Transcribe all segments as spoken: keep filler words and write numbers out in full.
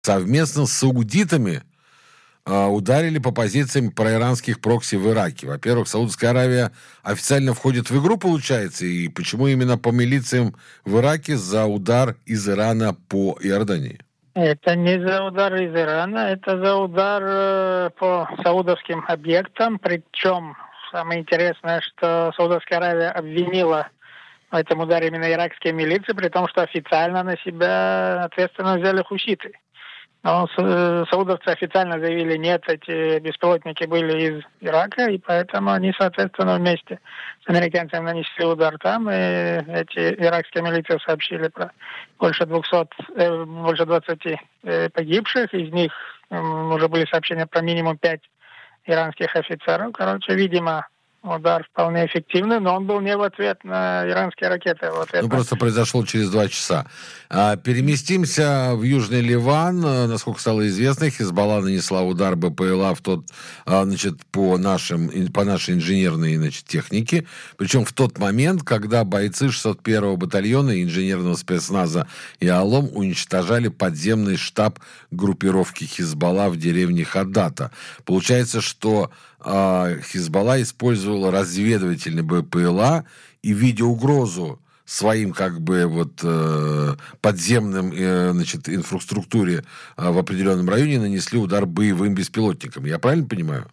совместно с саудитами а, ударили по позициям проиранских прокси в Ираке. Во-первых, Саудовская Аравия официально входит в игру, получается, и почему именно по милициям в Ираке за удар из Ирана по Иордании? Это не за удар из Ирана, это за удар э, по саудовским объектам. Причем самое интересное, что Саудовская Аравия обвинила в этом ударе именно иракские милиции, при том, что официально на себя ответственность взяли хуситы. Но саудовцы официально заявили, нет, эти беспилотники были из Ирака, и поэтому они, соответственно, вместе с американцами нанесли удар там, и эти иракские милиции сообщили про больше двухсот, э, больше двадцати э, погибших, из них э, уже были сообщения про минимум пять иранских офицеров. Короче, видимо, удар вполне эффективный, но он был не в ответ на иранские ракеты. В ответ Ну, на... просто произошел через два часа. А, переместимся в Южный Ливан. А, насколько стало известно, Хизбалла нанесла удар БПЛА в тот, а, значит, по, нашим, по нашей инженерной, значит, технике. Причем в тот момент, когда бойцы шестьсот первого батальона инженерного спецназа «Ялом» уничтожали подземный штаб группировки Хизбалла в деревне Хадата. Получается, что а, Хизбалла использовала разведывательный БПЛА и, видя угрозу своим как бы вот э, подземным э, значит, инфраструктуре э, в определенном районе, нанесли удар боевым беспилотником. Я правильно понимаю?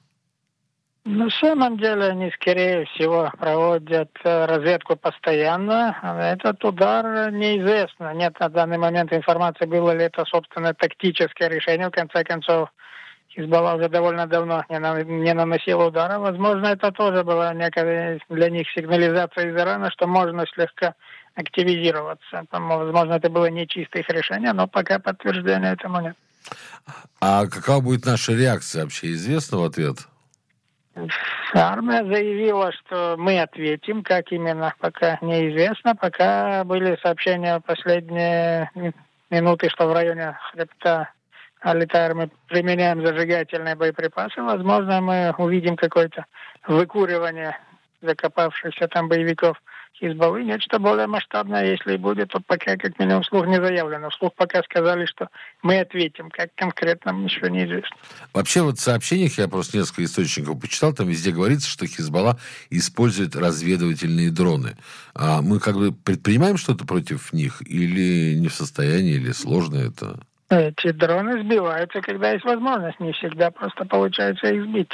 На самом деле они, скорее всего, проводят разведку постоянно. Этот удар неизвестно. Нет на данный момент информации, было ли это, собственно, тактическое решение. В конце концов, Хизбалла уже довольно давно не, на, не наносила удара. Возможно, это тоже была некая для них сигнализация из Ирана, что можно слегка активизироваться. Там, возможно, это было не чистое их решение, но пока подтверждения этому нет. А какова будет наша реакция, вообще известно в ответ? Армия заявила, что мы ответим, как именно, пока неизвестно. Пока были сообщения в последние минуты, что в районе хребта Аль-Тайр мы применяем зажигательные боеприпасы. Возможно, мы увидим какое-то выкуривание закопавшихся там боевиков Хизбаллы. Нечто более масштабное, если и будет, то пока как минимум вслух не заявлено. Вслух пока сказали, что мы ответим. Как конкретно, еще неизвестно. Вообще вот в сообщениях, я просто несколько источников почитал, там везде говорится, что Хизбалла использует разведывательные дроны. А мы как бы предпринимаем что-то против них или не в состоянии, или сложно это? Эти дроны сбиваются, когда есть возможность. Не всегда просто получается их сбить.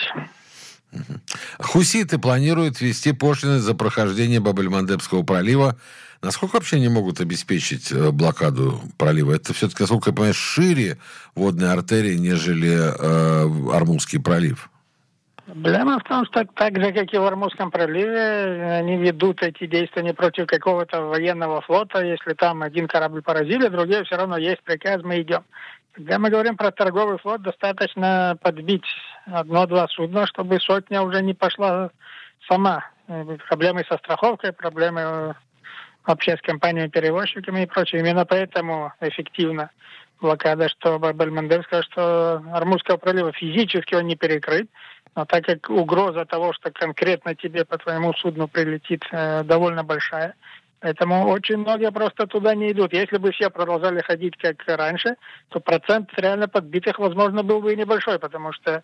Хуситы планируют ввести пошлины за прохождение Баб-эль-Мандебского пролива. Насколько вообще они могут обеспечить блокаду пролива? Это все-таки, насколько я понимаю, шире водная артерия, нежели э, Ормузский пролив. Проблема в том, что так же, как и в Ормузском проливе, они ведут эти действия не против какого-то военного флота. Если там один корабль поразили, другие все равно есть приказ, мы идем. Когда мы говорим про торговый флот, достаточно подбить одно-два судна, чтобы сотня уже не пошла сама. Проблемы со страховкой, проблемы вообще с компаниями-перевозчиками и прочее. Именно поэтому эффективна блокада, что Баб-эль-Мандебского, что Ормузского пролива. Физически он не перекрыт, но так как угроза того, что конкретно тебе по твоему судну прилетит, довольно большая, поэтому очень многие просто туда не идут. Если бы все продолжали ходить как раньше, то процент реально подбитых, возможно, был бы и небольшой, потому что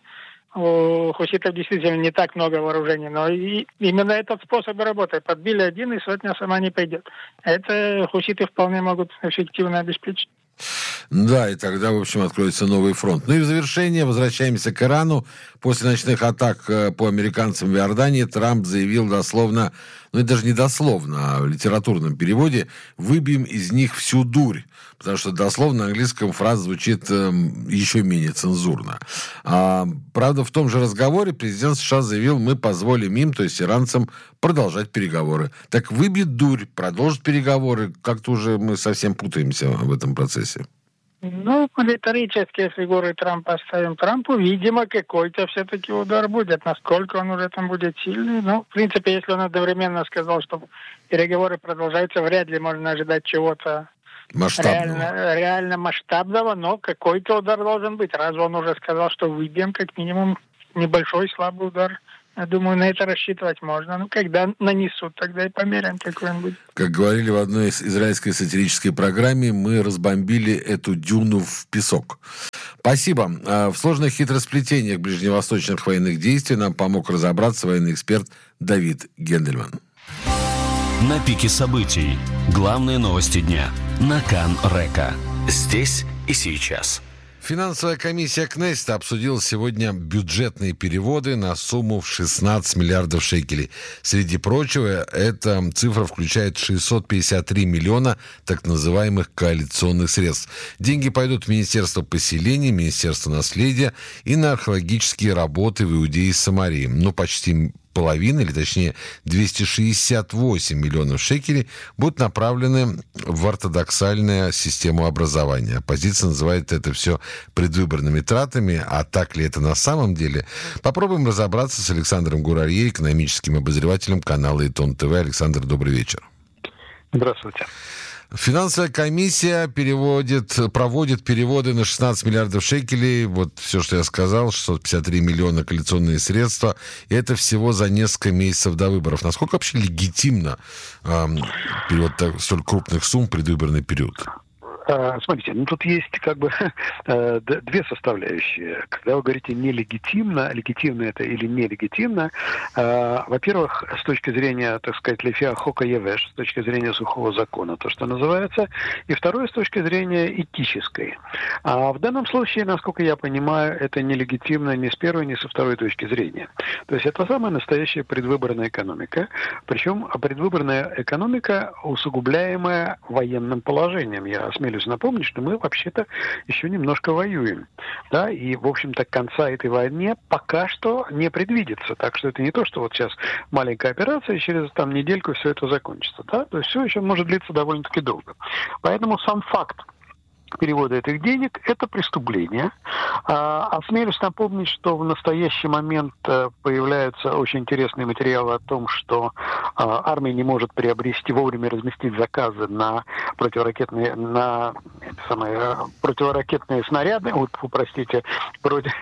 у хуситов действительно не так много вооружений. Но и именно этот способ работает. Подбили один, и сотня сама не пойдет. Это хуситы вполне могут эффективно обеспечить. Да, и тогда, в общем, откроется новый фронт. Ну и в завершение возвращаемся к Ирану. После ночных атак по американцам в Иордании Трамп заявил дословно, ну и даже не дословно, а в литературном переводе, выбьем из них всю дурь. Потому что дословно на английском фраза звучит э, еще менее цензурно. А, правда, в том же разговоре президент США заявил, мы позволим им, то есть иранцам, продолжать переговоры. Так выбьет дурь, продолжит переговоры. Как-то уже мы совсем путаемся в этом процессе. Ну, риторические фигуры Трампа оставим Трампу. Видимо, какой-то все-таки удар будет. Насколько он уже там будет сильный. Ну, в принципе, если он одновременно сказал, что переговоры продолжаются, вряд ли можно ожидать чего-то реально, реально масштабного, но какой-то удар должен быть. Раз он уже сказал, что выбьем как минимум небольшой слабый удар, Я думаю, на это рассчитывать можно. Ну, когда нанесут, тогда и померяем, какой он будет. Как говорили в одной из израильской сатирической программе, мы разбомбили эту дюну в песок. Спасибо. В сложных хитросплетениях ближневосточных военных действий нам помог разобраться военный эксперт Давид Гендельман. На пике событий. Главные новости дня. На Кан-Река. Здесь и сейчас. Финансовая комиссия Кнессета обсудила сегодня бюджетные переводы на сумму в шестнадцать миллиардов шекелей. Среди прочего, эта цифра включает шестьсот пятьдесят три миллиона так называемых коалиционных средств. Деньги пойдут в Министерство поселений, Министерство наследия и на археологические работы в Иудее и Самарии. Ну, почти половина, или точнее двести шестьдесят восемь миллионов шекелей будут направлены в ортодоксальную систему образования. Оппозиция называет это все предвыборными тратами, а так ли это на самом деле? Попробуем разобраться с Александром Гурарье, экономическим обозревателем канала Итон ТВ. Александр, добрый вечер. Здравствуйте. Финансовая комиссия переводит, проводит переводы на шестнадцать миллиардов шекелей. Вот все, что я сказал, шестьсот пятьдесят три миллиона коалиционные средства. И это всего за несколько месяцев до выборов. Насколько вообще легитимно э, перевод так, столь крупных сумм в предвыборный период? Смотрите, ну тут есть как бы две составляющие. Когда вы говорите нелегитимно, легитимно это или нелегитимно, во-первых, с точки зрения, так сказать, лефиа хока евеш, с точки зрения сухого закона, то, что называется, и второе, с точки зрения этической. А в данном случае, насколько я понимаю, это нелегитимно ни с первой, ни со второй точки зрения. То есть это самая настоящая предвыборная экономика, причем предвыборная экономика, усугубляемая военным положением. Я осмелюсь напомнить, что мы вообще-то еще немножко воюем. Да, и, в общем-то, конца этой войны пока что не предвидится. Так что это не то, что вот сейчас маленькая операция, и через там недельку все это закончится. Да? То есть все еще может длиться довольно-таки долго. Поэтому сам факт перевода этих денег – это преступление. А, осмелюсь напомнить, что в настоящий момент появляются очень интересные материалы о том, что а, армия не может приобрести, вовремя разместить заказы на противоракетные, на самые, противоракетные снаряды, вот, простите, против,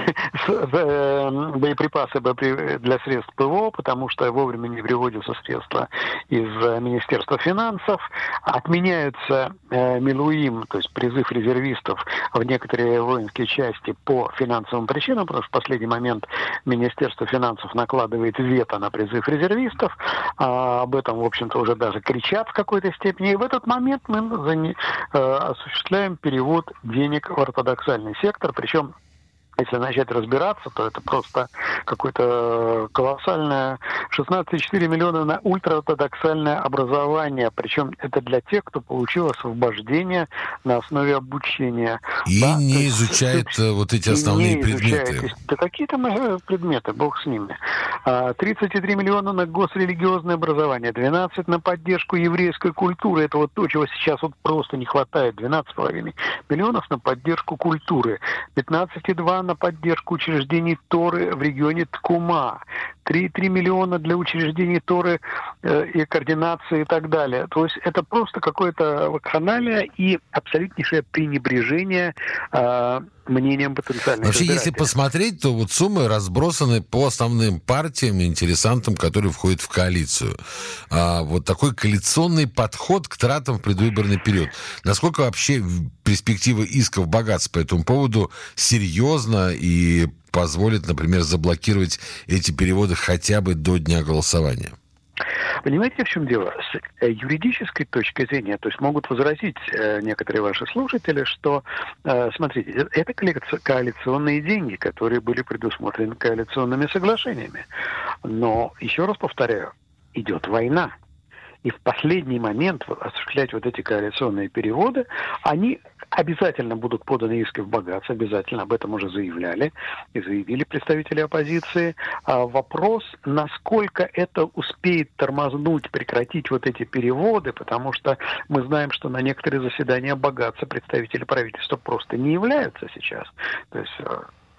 боеприпасы для средств ПВО, потому что вовремя не приводятся средства из Министерства финансов, отменяются э, Милуим, то есть призыв резервистов в некоторые воинские части по финансовым причинам, потому что в последний момент Министерство финансов накладывает вето на призыв резервистов. А об этом, в общем-то, уже даже кричат в какой-то степени. И в этот момент мы зане... осуществляем перевод денег в ортодоксальный сектор, причем если начать разбираться, то это просто какое-то колоссальное шестнадцать целых четыре миллиона на ультраортодоксальное образование. Причем это для тех, кто получил освобождение на основе обучения. И да? не есть, изучает есть, вот эти основные предметы. Изучает. Да какие там предметы, бог с ними. тридцать три миллиона на госрелигиозное образование, двенадцать на поддержку еврейской культуры. Это вот то, чего сейчас вот просто не хватает. двенадцать с половиной миллионов на поддержку культуры. пятнадцать целых два на поддержку учреждений Торы в регионе Ткума, три целых три миллиона для учреждений Торы э, и координации и так далее. То есть это просто какое-то вакханалия и абсолютнейшее пренебрежение э, мнением потенциальных Вообще, избирателей. если посмотреть, то вот суммы разбросаны по основным партиям и интересантам, которые входят в коалицию. А, вот такой коалиционный подход к тратам в предвыборный период. Насколько вообще перспектива исков богатств по этому поводу серьезна и позволит, например, заблокировать эти переводы хотя бы до дня голосования? Понимаете, в чем дело? С юридической точки зрения, то есть могут возразить э, некоторые ваши слушатели, что, э, смотрите, это коалиционные деньги, которые были предусмотрены коалиционными соглашениями. Но, еще раз повторяю, идет война. И в последний момент осуществлять вот эти коалиционные переводы, они обязательно будут поданы иски в богатство, обязательно об этом уже заявляли и заявили представители оппозиции. А вопрос, насколько это успеет тормознуть, прекратить вот эти переводы, потому что мы знаем, что на некоторые заседания богатства представители правительства просто не являются сейчас. То есть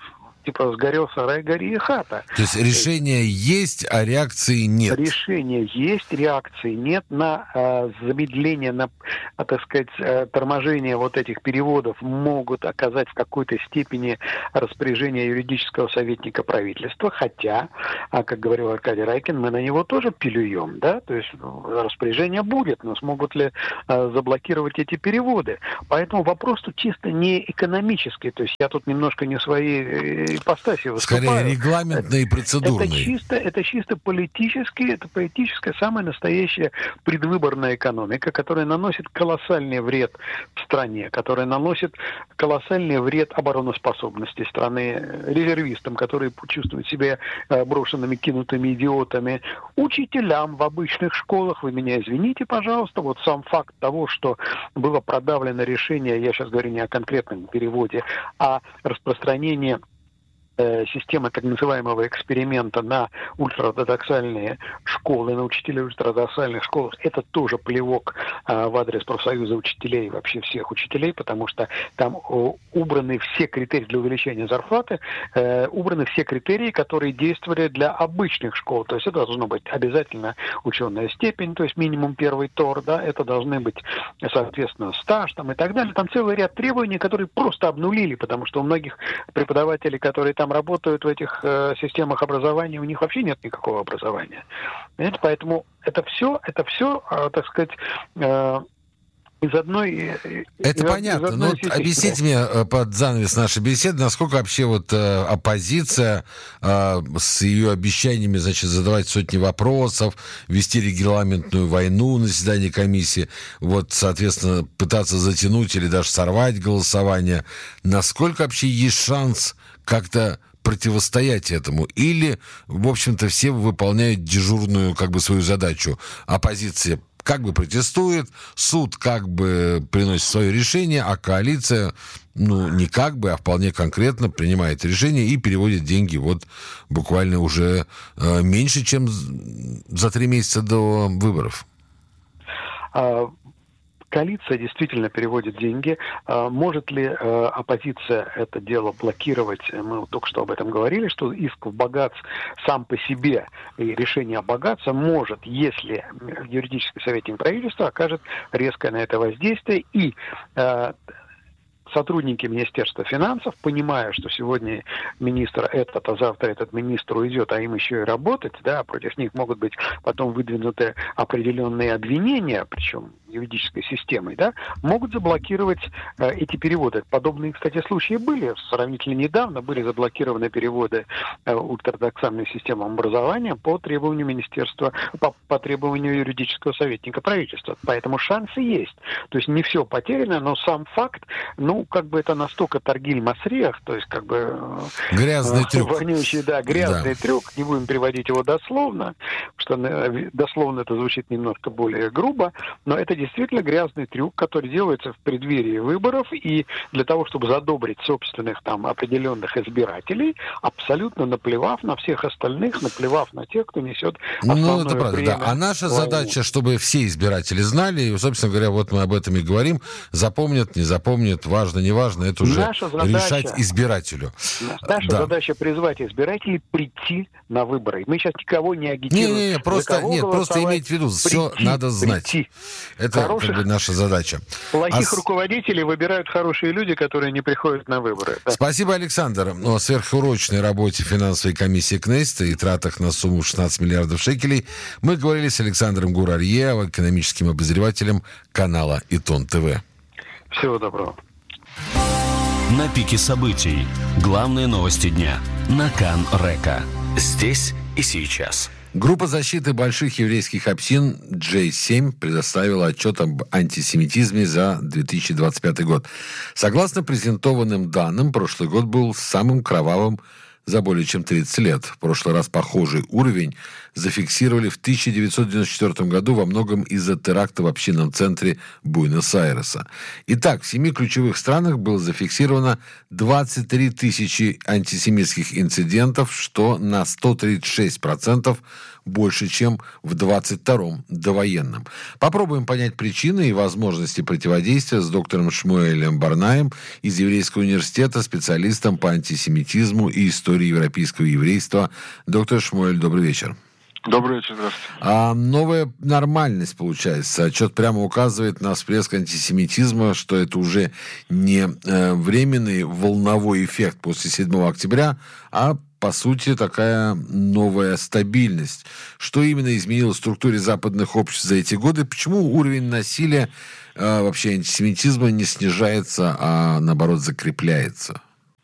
типа сгорел сарай, гори и хата. То есть решение есть, а реакции нет. Решение есть, реакции нет на э, замедление, на, э, так сказать, э, торможение вот этих переводов могут оказать в какой-то степени распоряжение юридического советника правительства, хотя, а, как говорил Аркадий Райкин, мы на него тоже пилюем, да, то есть распоряжение будет, но смогут ли э, заблокировать эти переводы. Поэтому вопрос тут чисто не экономический, то есть я тут немножко не в своей ипостаси выступаю. Скорее регламентный и процедурный. Это чисто, это чисто политический, это политическая самая настоящая предвыборная экономика, которая наносит колоссальный вред стране, которая наносит колоссальный вред обороноспособности страны, резервистам, которые чувствуют себя брошенными, кинутыми идиотами, учителям в обычных школах. Вы меня извините, пожалуйста, вот сам факт того, что было продавлено решение, я сейчас говорю не о конкретном переводе, а распространении системы так называемого эксперимента на ультраортодоксальные школы, на учителей в ультраортодоксальных школах, это тоже плевок а, в адрес профсоюза учителей, вообще всех учителей, потому что там о, убраны все критерии для увеличения зарплаты, э, убраны все критерии, которые действовали для обычных школ. То есть это должно быть обязательно ученая степень, то есть минимум первый ТОР, да, это должны быть, соответственно, стаж там и так далее. Там целый ряд требований, которые просто обнулили, потому что у многих преподавателей, которые там работают в этих э, системах образования, у них вообще нет никакого образования. Понимаете? Поэтому это все, это все, э, так сказать, э, из одной... Это из, понятно. Из одной Но вот объясните мне э, под занавес нашей беседы, насколько вообще вот э, оппозиция э, с ее обещаниями, значит, задавать сотни вопросов, вести регламентную войну на заседании комиссии, вот, соответственно, пытаться затянуть или даже сорвать голосование, насколько вообще есть шанс как-то противостоять этому? Или, в общем-то, все выполняют дежурную, как бы, свою задачу? Оппозиция как бы протестует, суд как бы приносит свое решение, а коалиция, ну, не как бы, а вполне конкретно принимает решение и переводит деньги вот буквально уже э, меньше, чем за три месяца до выборов. Коалиция действительно переводит деньги. Может ли оппозиция это дело блокировать? Мы только что об этом говорили, что иск в богатств сам по себе и решение обогаться может, если юридический советник правительства окажет резкое на это воздействие и сотрудники Министерства финансов, понимая, что сегодня министр этот, а завтра этот министр уйдет, а им еще и работать, да, против них могут быть потом выдвинуты определенные обвинения, причем юридической системой, да, могут заблокировать э, эти переводы. Подобные, кстати, случаи были. Сравнительно недавно были заблокированы переводы э, ультраортодоксальной системы образования по требованию Министерства, по, по требованию юридического советника правительства. Поэтому шансы есть. То есть не все потеряно, но сам факт, ну, как бы это настолько торгиль масрех, то есть как бы... Грязный э, трюк. Вонючий, да, грязный да. трюк. Не будем переводить его дословно, потому что э, дословно это звучит немножко более грубо, но это действительно грязный трюк, который делается в преддверии выборов, и для того, чтобы задобрить собственных там определенных избирателей, абсолютно наплевав на всех остальных, наплевав на тех, кто несет основное Ну, это правда, да. А наша войны. задача, чтобы все избиратели знали, и, собственно говоря, вот мы об этом и говорим, запомнят, не запомнят, важно, не важно, это уже наша задача, решать избирателю. Наша да. задача призвать избирателей прийти на выборы. Мы сейчас никого не агитируем. Не, не, не, просто, нет, просто иметь в виду, прийти, все надо знать. Прийти. Это Хороших, как бы наша задача. Плохих а... руководителей выбирают хорошие люди, которые не приходят на выборы. Да. Спасибо, Александр. О сверхурочной работе финансовой комиссии Кнессета и тратах на сумму шестнадцать миллиардов шекелей мы говорили с Александром Гур-Арье, экономическим обозревателем канала Итон ТВ. Всего доброго. На пике событий. Главные новости дня. На Кан Река. Здесь и сейчас. Группа защиты больших еврейских общин джей семь предоставила отчет об антисемитизме за две тысячи двадцать пятый год. Согласно презентованным данным, прошлый год был самым кровавым за более чем тридцать лет. В прошлый раз похожий уровень зафиксировали в тысяча девятьсот девяносто четвёртом году во многом из-за теракта в общинном центре Буэнос-Айреса. Итак, в семи ключевых странах было зафиксировано двадцать три тысячи антисемитских инцидентов, что на сто тридцать шесть процентов больше, чем в двадцать втором довоенном. Попробуем понять причины и возможности противодействия с доктором Шмуэлем Барнаем из Еврейского университета, специалистом по антисемитизму и истории европейского еврейства. Доктор Шмуэль, добрый вечер. Добрый вечер, здравствуйте. А новая нормальность, получается. Отчет прямо указывает на всплеск антисемитизма, что это уже не э, временный волновой эффект после седьмого октября, а по сути, такая новая стабильность. Что именно изменилось в структуре западных обществ за эти годы? Почему уровень насилия, э, вообще антисемитизма не снижается, а наоборот закрепляется?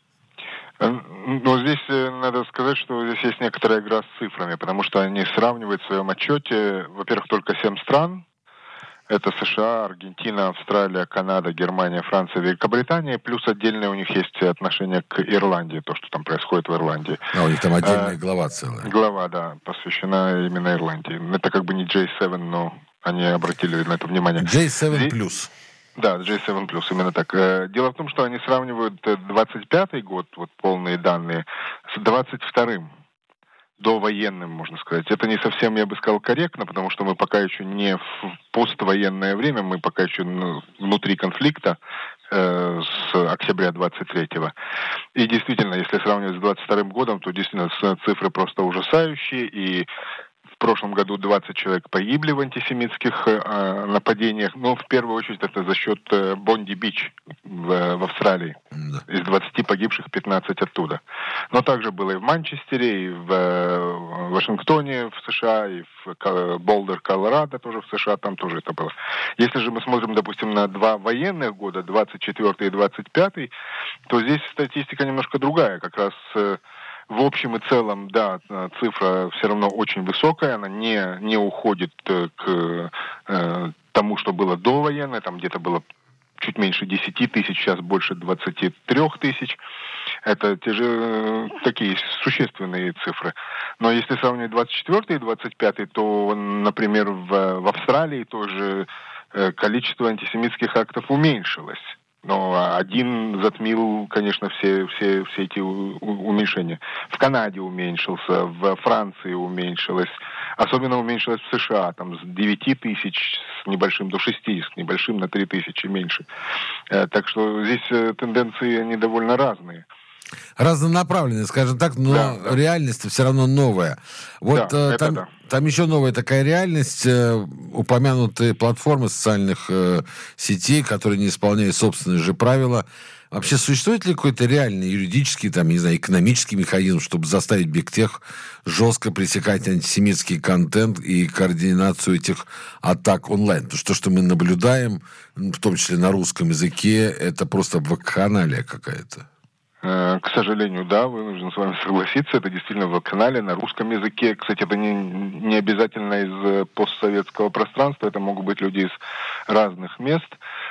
Ну, здесь надо сказать, что здесь есть некоторая игра с цифрами, потому что они сравнивают в своем отчете, во-первых, только семь стран. Это США, Аргентина, Австралия, Канада, Германия, Франция, Великобритания. Плюс отдельное у них есть отношение к Ирландии, то, что там происходит в Ирландии. А, у них там отдельная а, глава целая. Глава, да, посвящена именно Ирландии. Это как бы не джей семь, но они обратили на это внимание. джей семь плюс. Да, джей семь плюс, именно так. Дело в том, что они сравнивают двадцать пятый год, вот полные данные, с двадцать вторым. Довоенным, можно сказать. Это не совсем, я бы сказал, корректно, потому что мы пока еще не в поствоенное время, мы пока еще внутри конфликта э, с октября двадцать третьего. И действительно, если сравнивать с двадцать вторым годом, то действительно цифры просто ужасающие, и в прошлом году двадцать человек погибли в антисемитских э, нападениях, но в первую очередь это за счет э, Бонди-Бич в, в Австралии. Да. Из двадцати погибших пятнадцать оттуда. Но также было и в Манчестере, и в э, Вашингтоне в США, и в Болдер, Колорадо тоже в США, там тоже это было. Если же мы смотрим, допустим, на два военных года, двадцать четвёртый и двадцать пятый, то здесь статистика немножко другая. Как раз э, в общем и целом, да, цифра все равно очень высокая, она не, не уходит к э, тому, что было довоенное, там где-то было чуть меньше десяти тысяч, сейчас больше двадцати трёх тысяч. Это те же такие существенные цифры. Но если сравнивать двадцать четвёртый и двадцать пятый, то, например, в, в Австралии тоже количество антисемитских актов уменьшилось. Но один затмил, конечно, все, все, все эти уменьшения. В Канаде уменьшился, в Франции уменьшилось. Особенно уменьшилось в США, там с девяти тысяч с небольшим до шести с небольшим на три тысячи меньше. Так что здесь тенденции, они довольно разные. Разнонаправленные, скажем так, но да, да. Реальность все равно новая. Вот да, там, да. там еще новая такая реальность, э, упомянутые платформы социальных э, сетей, которые не исполняют собственные же правила. Вообще существует ли какой-то реальный юридический, там, не знаю, экономический механизм, чтобы заставить Бигтех жестко пресекать антисемитский контент и координацию этих атак онлайн? Потому что то, что мы наблюдаем, в том числе на русском языке, это просто вакханалия какая-то. К сожалению, да, вынужден с вами согласиться. Это действительно в канале на русском языке. Кстати, это не, не обязательно из постсоветского пространства. Это могут быть люди из разных мест.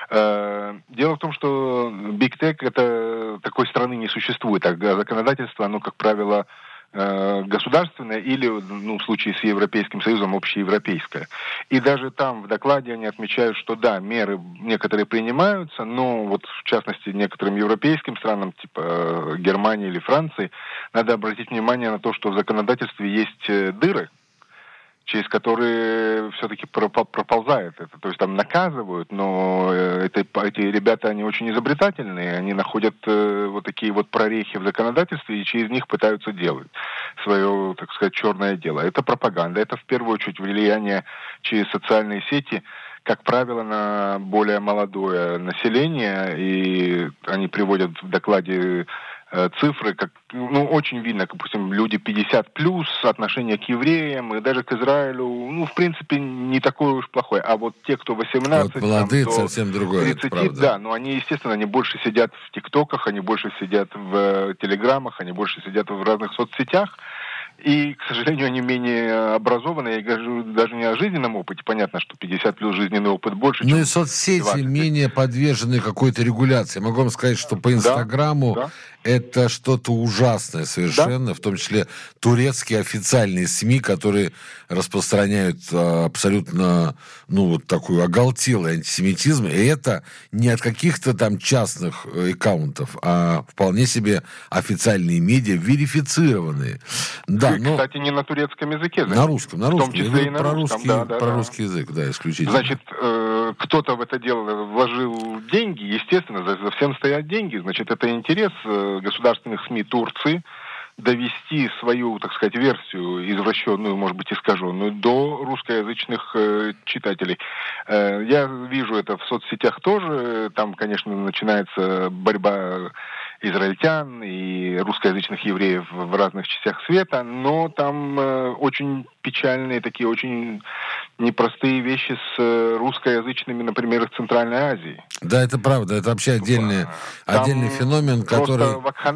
Дело в том, что Big Tech, это такой страны не существует. А законодательство, оно, как правило, государственное или, ну, в случае с Европейским Союзом, общеевропейское. И даже там в докладе они отмечают, что да, меры некоторые принимаются, но вот в частности некоторым европейским странам, типа Германии или Франции, надо обратить внимание на то, что в законодательстве есть дыры, через которые все-таки проползает это. То есть там наказывают, но это, эти ребята, они очень изобретательные, они находят э, вот такие вот прорехи в законодательстве и через них пытаются делать свое, так сказать, черное дело. Это пропаганда, это в первую очередь влияние через социальные сети, как правило, на более молодое население, и они приводят в докладе цифры, как, ну, очень видно, как, допустим, люди пятьдесят плюс, отношение к евреям и даже к Израилю, ну, в принципе, не такое уж плохое. А вот те, кто восемнадцать, вот молодые, там, совсем другое, тридцать, да, но они, естественно, они больше сидят в ТикТоках, они больше сидят в Телеграмах, они больше сидят в разных соцсетях. И, к сожалению, они менее образованные, я говорю даже не о жизненном опыте. Понятно, что пятьдесят плюс жизненный опыт больше, ну и соцсети двадцать менее подвержены какой-то регуляции. Могу вам сказать, что по Инстаграму да, да. это что-то ужасное совершенно, да? В том числе турецкие официальные СМИ, которые распространяют а, абсолютно, ну, вот такую оголтелый антисемитизм, и это не от каких-то там частных аккаунтов, а вполне себе официальные медиа, верифицированные. Да, но... Кстати, не на турецком языке. Значит, на русском, на русском. В том числе и на про русском, русский, да, да, про да. русский язык, да, исключительно. Значит, э, кто-то в это дело вложил деньги, естественно, за, за всем стоят деньги, значит, это интерес э, государственных СМИ Турции довести свою, так сказать, версию извращенную, может быть, искаженную, до русскоязычных э, читателей. Э, я вижу это в соцсетях тоже. Там, конечно, начинается борьба израильтян и русскоязычных евреев в разных частях света, но там э, очень печальные такие, очень непростые вещи с э, русскоязычными, например, из Центральной Азии. Да, это правда. Это вообще отдельный, отдельный феномен, который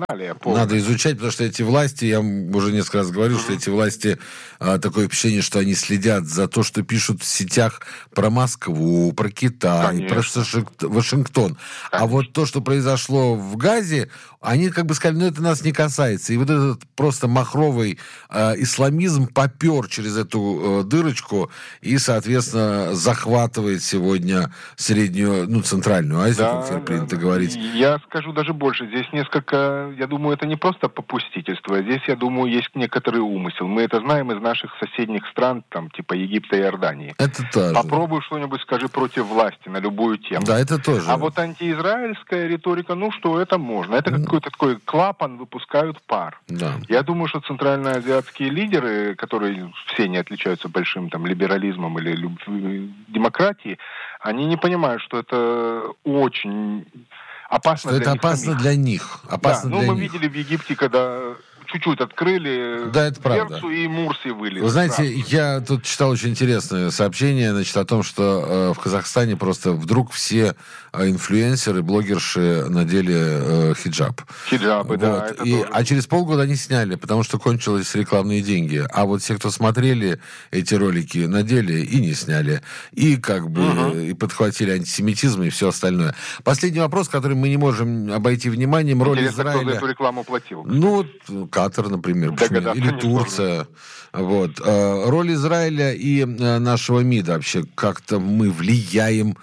надо изучать, потому что эти власти, я уже несколько раз говорил, mm-hmm. что эти власти, а, такое впечатление, что они следят за то, что пишут в сетях про Москву, про Китай, Конечно. про Вашингтон. Конечно. А вот то, что произошло в Газе, они как бы сказали, ну это нас не касается. И вот этот просто махровый э, исламизм попер через эту э, дырочку и, соответственно, захватывает сегодня среднюю, ну, центральную Азию, да, как принято да, говорить. Я скажу даже больше. Здесь несколько, я думаю, это не просто попустительство. Здесь, я думаю, есть некоторый умысел. Мы это знаем из наших соседних стран, там, типа Египта и Иордании. Это тоже. Попробуй что-нибудь скажи против власти на любую тему. Да, это тоже. А вот антиизраильская риторика, ну что, это можно. Это какой-то такой клапан, выпускают пар. Да. Я думаю, что центральноазиатские лидеры, которые все не отличаются большим там либерализмом или люб... демократией, они не понимают, что это очень опасно что для это них опасно самих. для них. Опасно да, ну для мы них. видели в Египте, когда чуть-чуть открыли да, это дверцу, правда. И Мурси вылез. Вы знаете, сразу. я тут читал очень интересное сообщение, значит, о том, что э, в Казахстане просто вдруг все э, инфлюенсеры, блогерши надели э, хиджаб. Хиджабы, вот. да. Это И, тоже. А через полгода они сняли, потому что кончились рекламные деньги. А вот все, кто смотрели эти ролики, надели и не сняли. И как бы угу. и подхватили антисемитизм и все остальное. Последний вопрос, который мы не можем обойти вниманием. Роль Интересно, Израиля... кто за эту рекламу платил? Ну, Катар, например, или Турция. Вот. Роль Израиля и нашего МИДа вообще, как-то мы влияем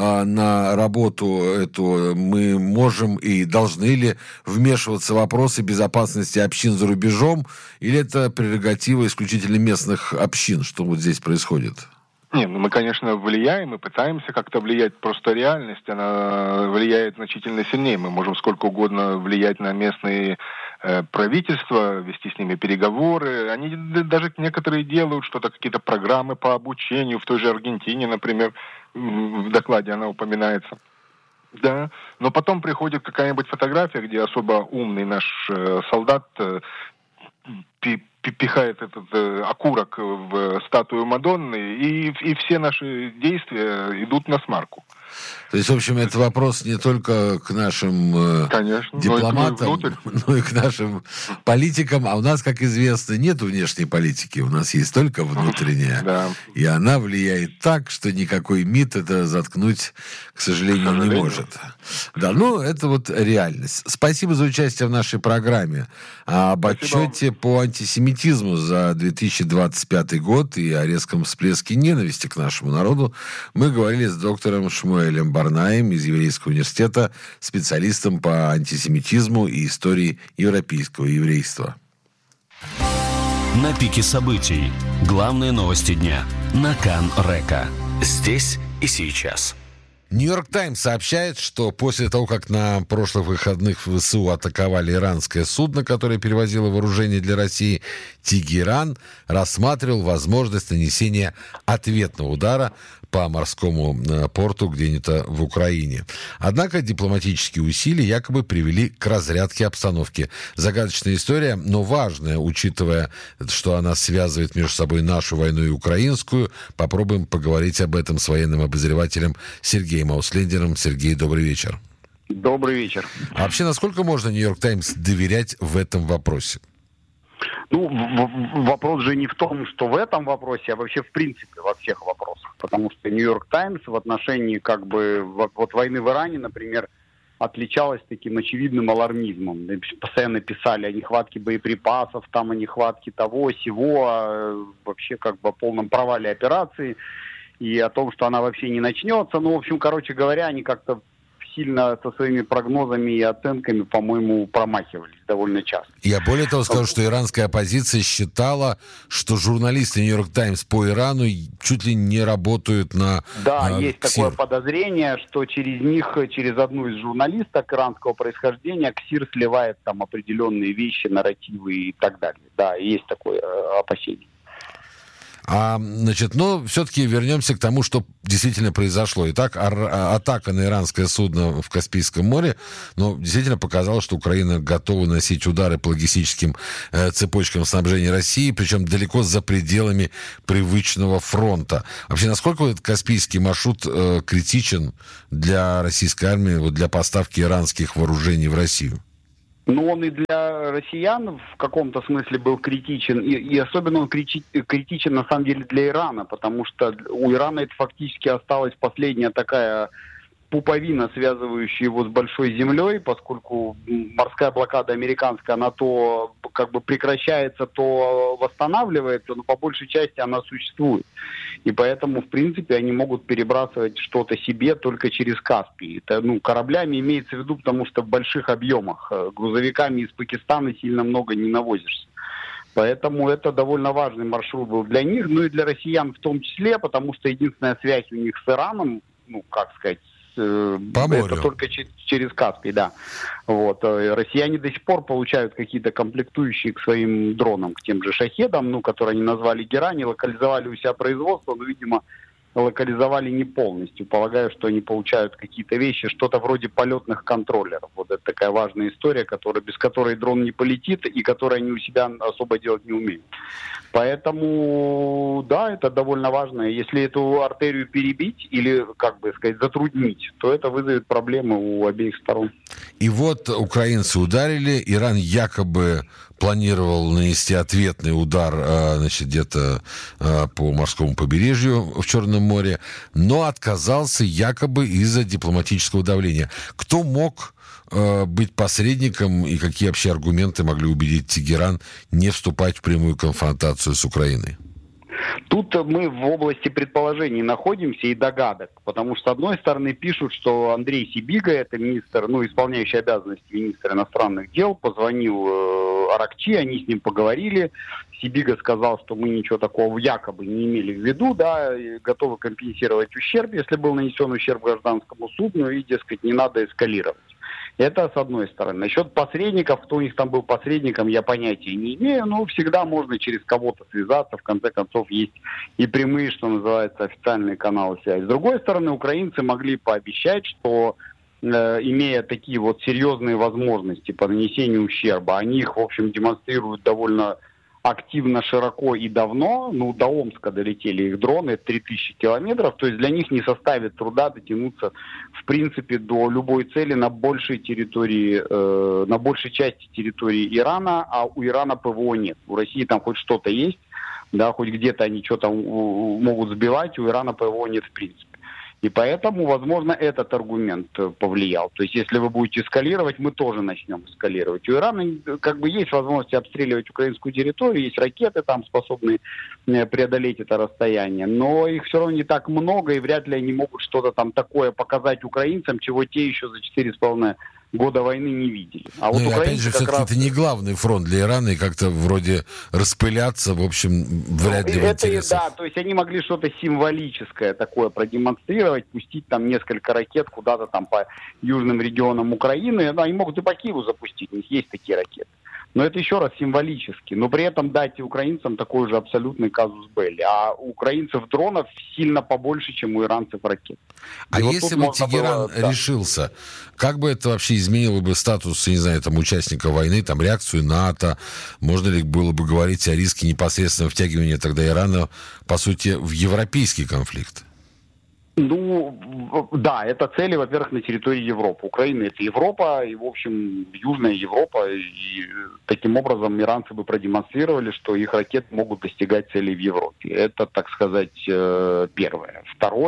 на работу эту, мы можем и должны ли вмешиваться в вопросы безопасности общин за рубежом, или это прерогатива исключительно местных общин, что вот здесь происходит? Не, ну мы, конечно, влияем и пытаемся как-то влиять, просто реальность, она влияет значительно сильнее. Мы можем сколько угодно влиять на местные э, правительства, вести с ними переговоры. Они даже некоторые делают что-то, какие-то программы по обучению. В той же Аргентине, например, в докладе она упоминается. Да, но потом приходит какая-нибудь фотография, где особо умный наш э, солдат э, пи- пихает этот э, окурок в статую Мадонны, и, и все наши действия идут на смарку. То есть, в общем, это вопрос не только к нашим э, Конечно, дипломатам, но и, но и к нашим политикам. А у нас, как известно, нет внешней политики. У нас есть только внутренняя. Да. И она влияет так, что никакой МИД это заткнуть, к сожалению, к сожалению. не может. Да, ну, это вот реальность. Спасибо за участие в нашей программе. Об Спасибо. отчете по антисемитизму за две тысячи двадцать пятый год и о резком всплеске ненависти к нашему народу мы говорили с доктором Шмуэлем Барнаем из Еврейского университета, специалистом по антисемитизму и истории европейского еврейства. На пике событий. Главные новости дня. На Кан Река. Здесь и сейчас. Нью-Йорк Таймс сообщает, что после того, как на прошлых выходных в ВСУ атаковали иранское судно, которое перевозило вооружение для России, Тегеран рассматривал возможность нанесения ответного удара по морскому порту где-нибудь в Украине. Однако дипломатические усилия якобы привели к разрядке обстановки. Загадочная история, но важная, учитывая, что она связывает между собой нашу войну и украинскую. Попробуем поговорить об этом с военным обозревателем Сергеем Ауслендером. Сергей, добрый вечер. Добрый вечер. А вообще, насколько можно Нью-Йорк Таймс доверять в этом вопросе? Ну, в- вопрос же не в том, что в этом вопросе, а вообще в принципе во всех вопросах. Потому что Нью-Йорк Таймс в отношении как бы вот войны в Иране, например, отличалась таким очевидным алармизмом. Постоянно писали о нехватке боеприпасов, там о нехватке того, сего, вообще как бы о полном провале операции и о том, что она вообще не начнется. Ну, в общем, короче говоря, они как-то сильно со своими прогнозами и оценками, по-моему, промахивались довольно часто. Я более того скажу, что иранская оппозиция считала, что журналисты «Нью-Йорк Таймс» по Ирану чуть ли не работают на... Да, на есть КСИР. такое подозрение, что через них, через одну из журналисток иранского происхождения КСИР сливает там определенные вещи, нарративы и так далее. Да, есть такое э, опасение. А, значит, но все-таки вернемся к тому, что действительно произошло. Итак, ар- атака на иранское судно в Каспийском море, ну, действительно показала, что Украина готова носить удары по логистическим э, цепочкам снабжения России, причем далеко за пределами привычного фронта. Вообще, насколько этот Каспийский маршрут э, критичен для российской армии, вот, для поставки иранских вооружений в Россию? Ну, он и для россиян в каком-то смысле был критичен, и, и особенно он кричи, критичен на самом деле для Ирана, потому что у Ирана это фактически осталась последняя такая пуповина, связывающая его с большой землей, поскольку морская блокада американская, она то как бы прекращается, то восстанавливается, но по большей части она существует. И поэтому, в принципе, они могут перебрасывать что-то себе только через Каспий. Это, ну, кораблями имеется в виду, потому что в больших объемах. Грузовиками из Пакистана сильно много не навозишься. Поэтому это довольно важный маршрут был для них, ну и для россиян в том числе, потому что единственная связь у них с Ираном, ну, как сказать, По морю. Это только через Каспий, да. Вот. Россияне до сих пор получают какие-то комплектующие к своим дронам, к тем же «Шахедам», ну, которые они назвали «Герани», локализовали у себя производство, но, видимо, локализовали не полностью. Полагаю, что они получают какие-то вещи, что-то вроде полетных контроллеров. Вот это такая важная история, которая, без которой дрон не полетит и которую они у себя особо делать не умеют. Поэтому, да, это довольно важно. Если эту артерию перебить или, как бы сказать, затруднить, то это вызовет проблемы у обеих сторон. И вот украинцы ударили, Иран якобы планировал нанести ответный удар, значит, где-то по морскому побережью в Черном море, но отказался якобы из-за дипломатического давления. Кто мог быть посредником и какие вообще аргументы могли убедить Тегеран не вступать в прямую конфронтацию с Украиной? Тут мы в области предположений находимся и догадок, потому что, с одной стороны, пишут, что Андрей Сибига, это министр, ну, исполняющий обязанности министра иностранных дел, позвонил э, Аракчи, они с ним поговорили. Сибига сказал, что мы ничего такого якобы не имели в виду, да, и готовы компенсировать ущерб, если был нанесен ущерб гражданскому судну, и, дескать, не надо эскалировать. Это с одной стороны. Насчет посредников, кто у них там был посредником, я понятия не имею, но всегда можно через кого-то связаться, в конце концов есть и прямые, что называется, официальные каналы связи. С другой стороны, украинцы могли пообещать, что э, имея такие вот серьезные возможности по нанесению ущерба, они их, в общем, демонстрируют довольно активно, широко и давно. Ну, до Омска долетели их дроны, это три тысячи километров, то есть для них не составит труда дотянуться, в принципе, до любой цели на большей территории, э, на большей части территории Ирана, а у Ирана ПВО нет. У России там хоть что-то есть, да, хоть где-то они что-то могут сбивать, у Ирана ПВО нет в принципе. И поэтому, возможно, этот аргумент повлиял. То есть, если вы будете эскалировать, мы тоже начнем эскалировать. У Ирана как бы есть возможность обстреливать украинскую территорию, есть ракеты там, способные преодолеть это расстояние, но их все равно не так много, и вряд ли они могут что-то там такое показать украинцам, чего те еще за четыре с половиной года войны не видели. А ну вот и опять же, все-таки раз... это не главный фронт для Ирана, и как-то вроде распыляться, в общем, вряд ли ну, в это, интересах. Да, то есть они могли что-то символическое такое продемонстрировать, пустить там несколько ракет куда-то там по южным регионам Украины. Они могут и по Киеву запустить, у них есть такие ракеты. Но это еще раз символически. Но при этом дайте украинцам такой же абсолютный казус белли. А у украинцев дронов сильно побольше, чем у иранцев ракет. А и если вот бы Тегеран было, да. решился, как бы это вообще изменило бы статус, не знаю, там, участника войны, там, реакцию НАТО? Можно ли было бы говорить о риске непосредственного втягивания тогда Ирана, по сути, в европейский конфликт? Ну, да, это цели, во-первых, на территории Европы. Украина — это Европа, и, в общем, Южная Европа. И таким образом иранцы бы продемонстрировали, что их ракеты могут достигать целей в Европе. Это, так сказать, первое.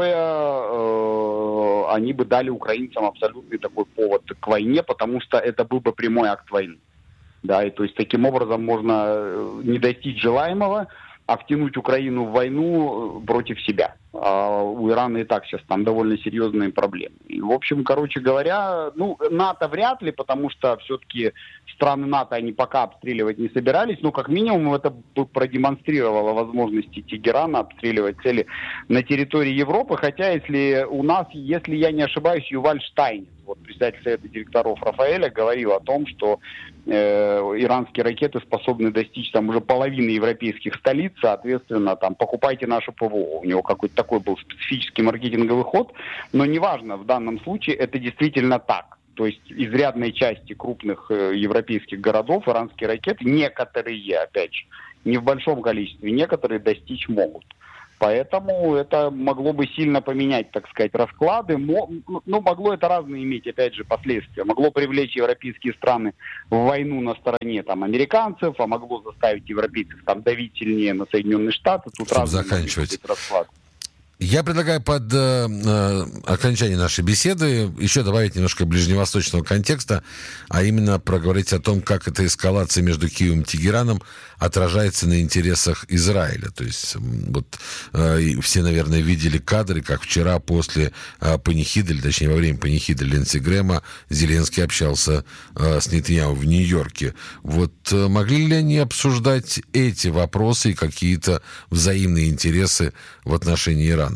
Второе, они бы дали украинцам абсолютный такой повод к войне, потому что это был бы прямой акт войны. Да, и то есть таким образом можно не достичь желаемого, а втянуть Украину в войну против себя. А у Ирана и так сейчас там довольно серьезные проблемы. И, в общем, короче говоря, ну, НАТО вряд ли, потому что все-таки страны НАТО они пока обстреливать не собирались, но как минимум это бы продемонстрировало возможности Тегерана обстреливать цели на территории Европы, хотя если у нас, если я не ошибаюсь, Юваль Штайнец, вот председатель Совета директоров Рафаэля, говорил о том, что э, иранские ракеты способны достичь там уже половины европейских столиц, соответственно, там покупайте наше ПВО. У него какой-то такой был специфический маркетинговый ход, но неважно, в данном случае это действительно так. То есть изрядной части крупных э, европейских городов иранские ракеты, некоторые, опять же, не в большом количестве, некоторые достичь могут. Поэтому это могло бы сильно поменять, так сказать, расклады. Ну, могло это разные иметь, опять же, последствия. Могло привлечь европейские страны в войну на стороне там, американцев, а могло заставить европейцев там, давить сильнее на Соединенные Штаты. Тут Чтобы заканчивать. Расклады. Я предлагаю под э, э, окончание нашей беседы еще добавить немножко ближневосточного контекста, а именно проговорить о том, как эта эскалация между Киевом и Тегераном отражается на интересах Израиля. То есть вот э, все, наверное, видели кадры, как вчера после э, панихиды, или точнее во время панихиды Линдси Грэма Зеленский общался э, с Нетаньяху в Нью-Йорке. Вот э, могли ли они обсуждать эти вопросы и какие-то взаимные интересы в отношении Ирана?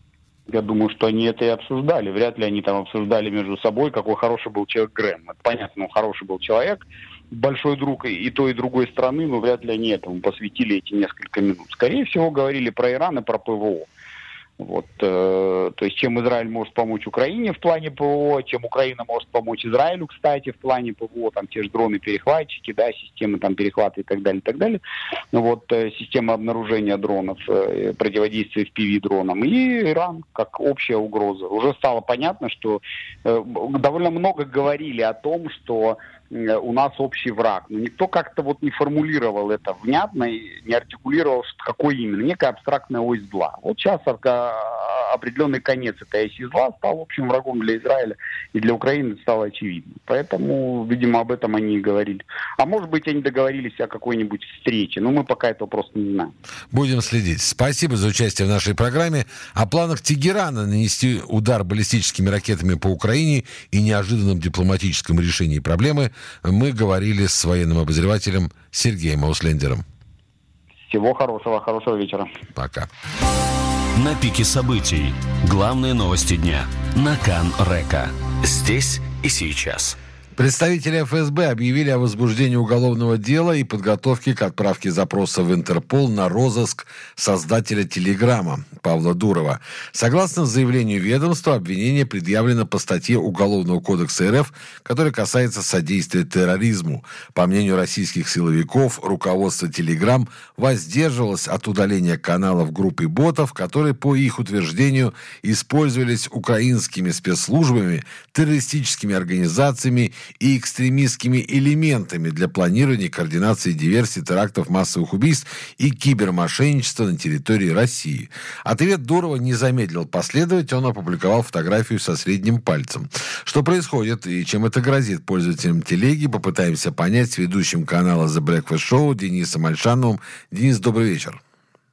Я думаю, что они это и обсуждали. Вряд ли они там обсуждали между собой, какой хороший был человек Грэм. Это понятно, он хороший был человек, большой друг и той, и другой страны, но вряд ли они этому посвятили эти несколько минут. Скорее всего, говорили про Иран и про ПВО. Вот, э, то есть, чем Израиль может помочь Украине в плане ПВО, чем Украина может помочь Израилю, кстати, в плане ПВО, там те же дроны-перехватчики, да, системы там перехвата и так далее, и так далее. Ну, вот, э, система обнаружения дронов, э, противодействия эф пи ви-дронам и Иран как общая угроза. Уже стало понятно, что э, довольно много говорили о том, что у нас общий враг. Но никто как-то вот не формулировал это внятно и не артикулировал, что какой именно. Некая абстрактная ось зла. Вот сейчас определенный конец этой оси зла стал общим врагом для Израиля и для Украины, это стало очевидно. Поэтому, видимо, об этом они и говорили. А может быть, они договорились о какой-нибудь встрече. Но мы пока этого просто не знаем. Будем следить. Спасибо за участие в нашей программе. О планах Тегерана нанести удар баллистическими ракетами по Украине и неожиданном дипломатическом решении проблемы мы говорили с военным обозревателем Сергеем Ауслендером. Всего хорошего, хорошего вечера. Пока. На пике событий. Главные новости дня. На Кан Река. Здесь и сейчас. Представители эф эс бэ объявили о возбуждении уголовного дела и подготовке к отправке запроса в Интерпол на розыск создателя Телеграма Павла Дурова. Согласно заявлению ведомства, обвинение предъявлено по статье Уголовного кодекса эр эф, которая касается содействия терроризму. По мнению российских силовиков, руководство Телеграм воздерживалось от удаления каналов группы ботов, которые, по их утверждению, использовались украинскими спецслужбами, террористическими организациями и экстремистскими элементами для планирования, координации диверсий, терактов, массовых убийств и кибермошенничества на территории России. Ответ Дурова не замедлил последовать, он опубликовал фотографию со средним пальцем. Что происходит и чем это грозит пользователям телеги, попытаемся понять с ведущим канала The Breakfast Show Денисом Альшановым. Денис, добрый вечер.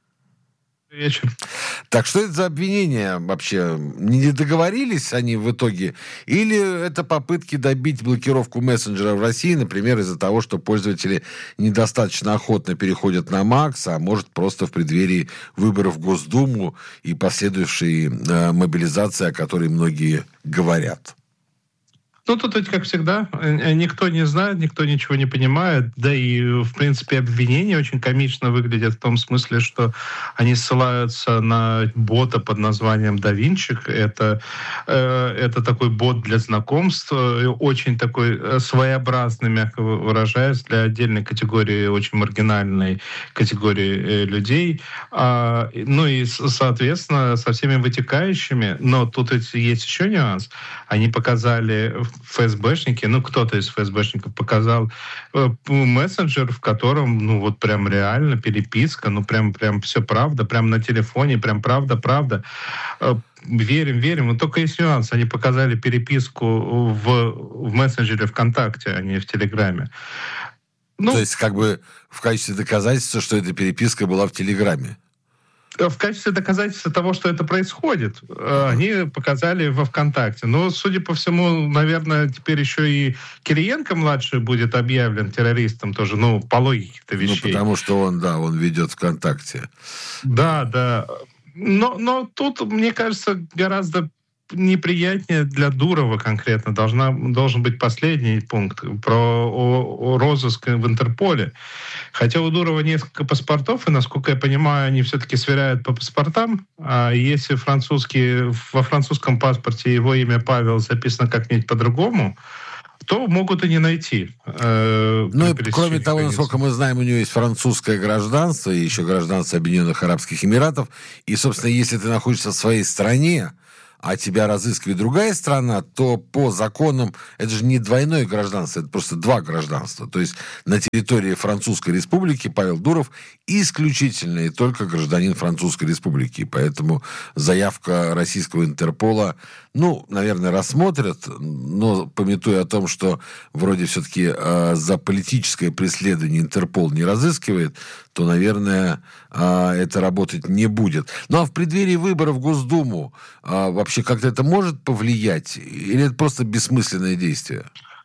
Вечер. Так что это за обвинения вообще? Не договорились они в итоге? Или это попытки добить блокировку мессенджера в России, например, из-за того, что пользователи недостаточно охотно переходят на Макс, а может просто в преддверии выборов в Госдуму и последующей э, мобилизации, о которой многие говорят? Ну, тут ведь, как всегда, никто не знает, никто ничего не понимает, да и, в принципе, обвинения очень комично выглядят в том смысле, что они ссылаются на бота под названием DaVinci. Это, это такой бот для знакомств, очень такой своеобразный, мягко выражаясь, для отдельной категории, очень маргинальной категории людей. Ну и, соответственно, со всеми вытекающими, но тут есть еще нюанс. Они показали... ФСБшники, ну, кто-то из ФСБшников показал э, мессенджер, в котором, ну, вот прям реально переписка, ну, прям, прям все правда, прям на телефоне, прям правда-правда. Э, верим, верим. Но только есть нюанс. Они показали переписку в, в мессенджере ВКонтакте, а не в Телеграме. Ну, то есть, как бы в качестве доказательства, что эта переписка была в Телеграме. В качестве доказательства того, что это происходит, они показали во ВКонтакте. Но, судя по всему, наверное, теперь еще и Кириенко-младший будет объявлен террористом тоже, ну, по логике-то вещей. Ну, потому что он, да, он ведет ВКонтакте. Да, да. Но, но тут, мне кажется, гораздо неприятнее для Дурова конкретно должна, должен быть последний пункт про о, о розыск в Интерполе. Хотя у Дурова несколько паспортов, и, насколько я понимаю, они все-таки сверяют по паспортам. А если французский, во французском паспорте его имя Павел записано как-нибудь по-другому, то могут и не найти. Э, ну и кроме того, насколько мы знаем, у него есть французское гражданство и еще гражданство Объединенных Арабских Эмиратов. И, собственно, если ты находишься в своей стране, а тебя разыскивает другая страна, то по законам это же не двойное гражданство, это просто два гражданства. То есть на территории Французской Республики Павел Дуров исключительно и только гражданин Французской Республики. Поэтому заявка российского Интерпола, ну, наверное, рассмотрят, но памятуя о том, что вроде все-таки э, за политическое преследование Интерпол не разыскивает, то, наверное, э, это работать не будет. Ну, а в преддверии выборов в Госдуму э, вообще как-то это может повлиять? Или это просто бессмысленное действие?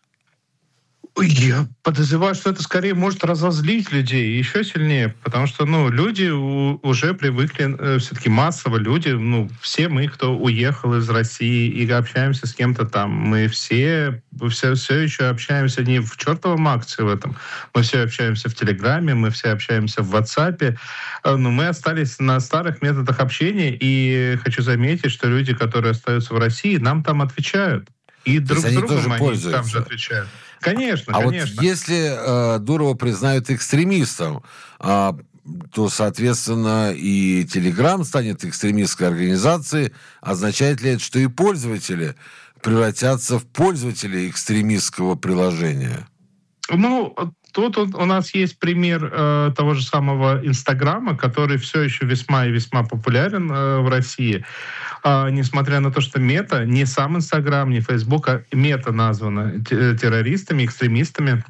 Я подозреваю, что это скорее может разозлить людей еще сильнее, потому что, ну, люди у, уже привыкли, э, все-таки массово люди, ну, все мы, кто уехал из России и общаемся с кем-то там, мы все, все, все еще общаемся не в чертовом акции в этом, мы все общаемся в Телеграме, мы все общаемся в WhatsApp, э, но мы остались на старых методах общения, и хочу заметить, что люди, которые остаются в России, нам там отвечают. И друг с другом они там же отвечают. Конечно, а конечно. Вот если э, Дурова признают экстремистом, э, то, соответственно, и Телеграм станет экстремистской организацией. Означает ли это, что и пользователи превратятся в пользователей экстремистского приложения? Ну, тут у нас есть пример э, того же самого Инстаграма, который все еще весьма и весьма популярен э, в России. Э, несмотря на то, что Мета, не сам Инстаграм, не Фейсбук, а Мета названа террористами, экстремистами.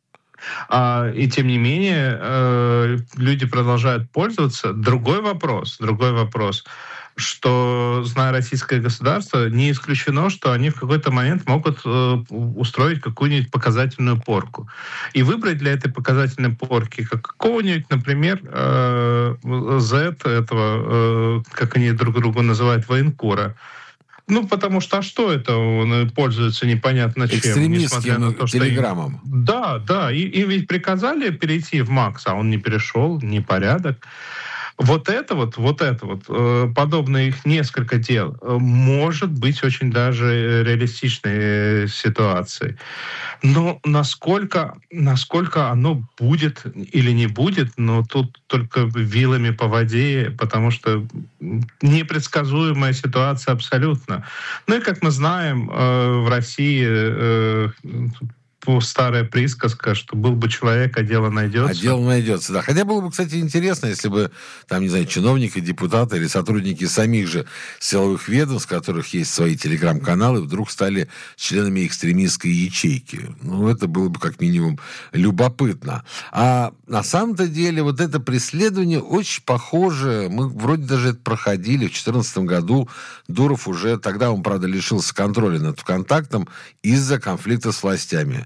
А, и тем не менее э, люди продолжают пользоваться. Другой вопрос, другой вопрос, что, зная российское государство, не исключено, что они в какой-то момент могут э, устроить какую-нибудь показательную порку. И выбрать для этой показательной порки какого-нибудь, например, э, Z, этого, э, как они друг друга называют, военкора. Ну, потому что, а что это? Он пользуется непонятно чем. Экстремистским телеграммом. Им... Да, да. И, им ведь приказали перейти в МАКС, а он не перешел, непорядок. Вот это вот, вот это вот, э, подобное их несколько дел, э, может быть очень даже реалистичной э, ситуацией. Но насколько, насколько оно будет или не будет, но тут только вилами по воде, потому что непредсказуемая ситуация абсолютно. Ну и, как мы знаем, э, в России... Э, старая присказка, что был бы человек, а дело найдется. А дело найдется, да. Хотя было бы, кстати, интересно, если бы, там, не знаю, чиновники, депутаты или сотрудники самих же силовых ведомств, у которых есть свои телеграм-каналы, вдруг стали членами экстремистской ячейки. Ну, это было бы, как минимум, любопытно. А на самом-то деле вот это преследование очень похоже. Мы вроде даже это проходили. В две тысячи четырнадцатом году Дуров уже, тогда он, правда, лишился контроля над ВКонтактом из-за конфликта с властями.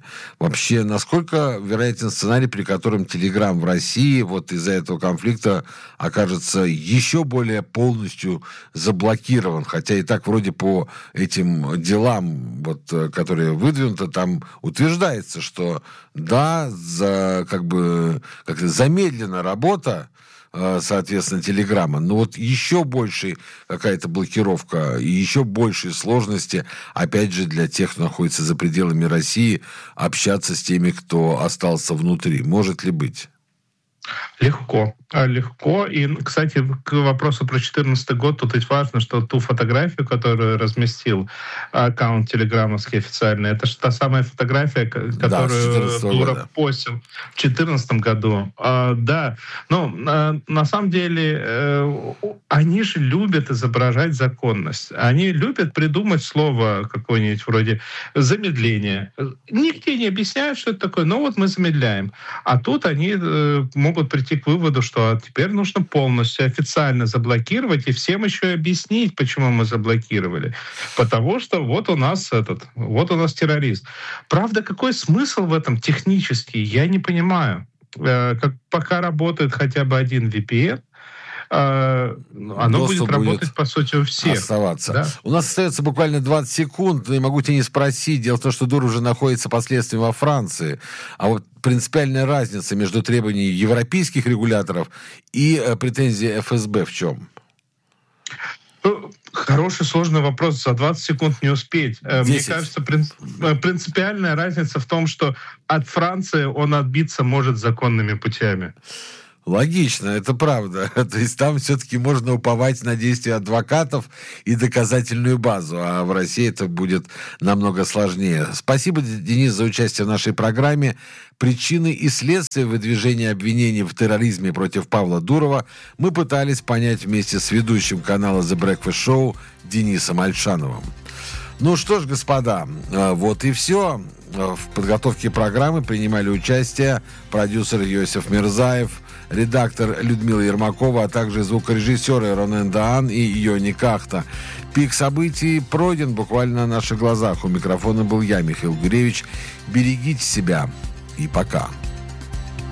Вообще, насколько вероятен сценарий, при котором Telegram в России вот из-за этого конфликта окажется еще более полностью заблокирован? Хотя и так вроде по этим делам, вот, которые выдвинуты, там утверждается, что да, за, как бы, как замедлена работа, соответственно, Телеграма. Но вот еще больше какая-то блокировка и еще большие сложности, опять же, для тех, кто находится за пределами России, общаться с теми, кто остался внутри. Может ли быть? Легко. Легко. И, кстати, к вопросу про две тысячи четырнадцатый год, тут ведь важно, что ту фотографию, которую разместил аккаунт телеграммовский официальный, это же та самая фотография, которую да, Дуров постил в две тысячи четырнадцатом году. А, да. Но на, на самом деле э, они же любят изображать законность. Они любят придумать слово какое-нибудь вроде «замедление». Нигде не объясняют, что это такое, но вот мы замедляем. А тут они э, могут прийти к выводу, что а теперь нужно полностью официально заблокировать и всем еще объяснить, почему мы заблокировали. Потому что вот у нас этот, вот у нас террорист. Правда, какой смысл в этом технический, я не понимаю. Э, как пока работает хотя бы один ви пи эн, оно Доступ будет работать, будет по сути, у всех. Оставаться. Да? У нас остается буквально двадцать секунд, но я могу тебя не спросить. Дело в том, что Дуров уже находится последствием во Франции. А вот принципиальная разница между требованиями европейских регуляторов и э, претензией эф эс бэ в чем? Хороший, сложный вопрос. За двадцать секунд не успеть. десять. Мне кажется, принципиальная разница в том, что от Франции он отбиться может законными путями. Логично, это правда. То есть там все-таки можно уповать на действия адвокатов и доказательную базу, а в России это будет намного сложнее. Спасибо, Денис, за участие в нашей программе. Причины и следствия выдвижения обвинений в терроризме против Павла Дурова мы пытались понять вместе с ведущим канала The Breakfast Show Денисом Альшановым. Ну что ж, господа, вот и все. В подготовке программы принимали участие продюсер Йосиф Мирзаев, редактор Людмила Ермакова, а также звукорежиссеры Ронен Даан и Йони Кахта. Пик событий пройден буквально на наших глазах. У микрофона был я, Михаил Гуревич. Берегите себя и пока.